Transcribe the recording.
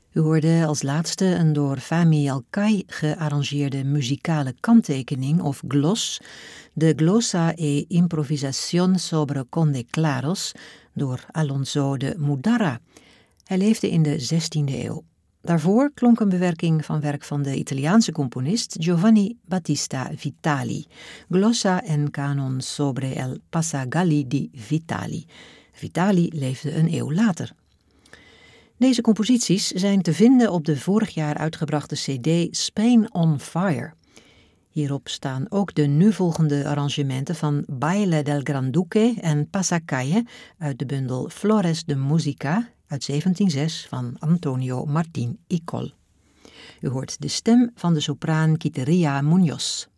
U hoorde als laatste een door Fahmi Alkay gearrangeerde muzikale kanttekening of glos, de Glosa e Improvisación sobre Conde Claros, door Alonso de Mudarra. Hij leefde in de 16e eeuw. Daarvoor klonk een bewerking van werk van de Italiaanse componist Giovanni Battista Vitali, Glossa en Canon sobre el Passagalli di Vitali. Vitali leefde een eeuw later. Deze composities zijn te vinden op de vorig jaar uitgebrachte cd Spain on Fire. Hierop staan ook de nu volgende arrangementen van Baile del Granduque en Passacalle uit de bundel Flores de Musica uit 1706 van Antonio Martín y Coll. U hoort de stem van de sopraan Quiteria Muñoz.